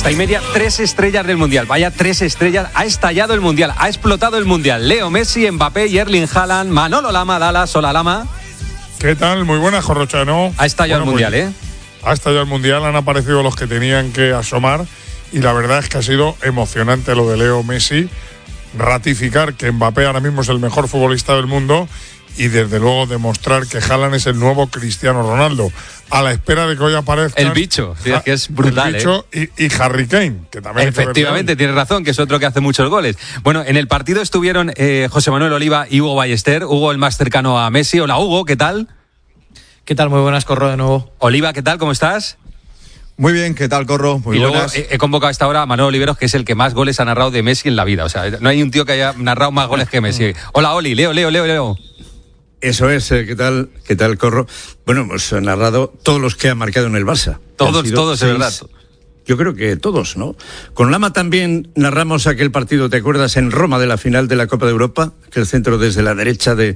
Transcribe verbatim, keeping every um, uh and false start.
sexta y media, tres estrellas del Mundial. Vaya tres estrellas, ha estallado el Mundial, ha explotado el Mundial. Leo Messi, Mbappé y Erling Haaland. Manolo Lama, Dallas, hola Lama. ¿Qué tal? Muy buenas, Corrochano. Ha estallado bueno, el Mundial, pues, ¿eh? Ha estallado el Mundial, han aparecido los que tenían que asomar y la verdad es que ha sido emocionante lo de Leo Messi. Ratificar que Mbappé ahora mismo es el mejor futbolista del mundo y desde luego demostrar que Haaland es el nuevo Cristiano Ronaldo, a la espera de que hoy aparezca el bicho, sí, es que es brutal. El bicho ¿eh? y, y Harry Kane, que también efectivamente tienes razón, que es otro que hace muchos goles. Bueno, en el partido estuvieron eh, José Manuel Oliva y Hugo Ballester. Hugo, el más cercano a Messi. Hola Hugo, ¿qué tal? ¿Qué tal? Muy buenas, Corro, de nuevo. Oliva, ¿qué tal? ¿Cómo estás? Muy bien, ¿qué tal, Corro? Muy y buenas. luego he, he convocado a esta hora a Manuel Oliveros, que es el que más goles ha narrado de Messi en la vida. O sea, no hay un tío que haya narrado más goles que Messi. Hola Oli, Leo, Leo, Leo, Leo. Eso es, ¿qué tal? ¿Qué tal, Corro? Bueno, hemos narrado todos los que ha marcado en el Barça. Todos, todos, seis, es verdad. Yo creo que todos, ¿no? Con Lama también narramos aquel partido, ¿te acuerdas? En Roma de la final de la Copa de Europa, que el centro desde la derecha de